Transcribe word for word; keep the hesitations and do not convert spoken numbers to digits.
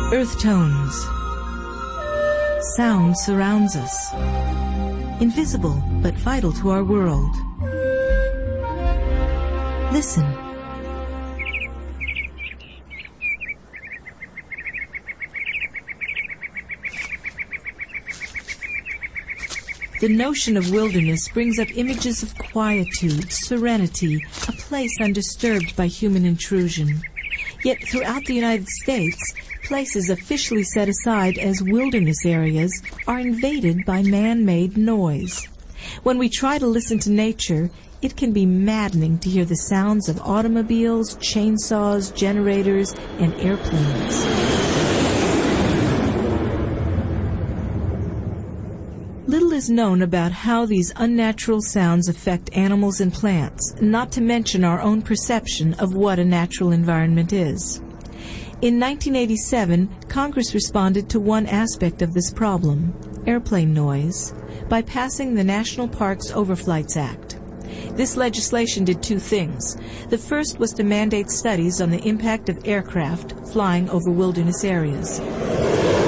Earth tones. Sound surrounds us. Invisible but vital to our world. Listen. The notion of wilderness brings up images of quietude, serenity, a place undisturbed by human intrusion. Yet throughout the United States, places officially set aside as wilderness areas are invaded by man-made noise. When we try to listen to nature, it can be maddening to hear the sounds of automobiles, chainsaws, generators, and airplanes. Little is known about how these unnatural sounds affect animals and plants, not to mention our own perception of what a natural environment is. In nineteen eighty-seven, Congress responded to one aspect of this problem, airplane noise, by passing the National Parks Overflights Act. This legislation did two things. The first was to mandate studies on the impact of aircraft flying over wilderness areas.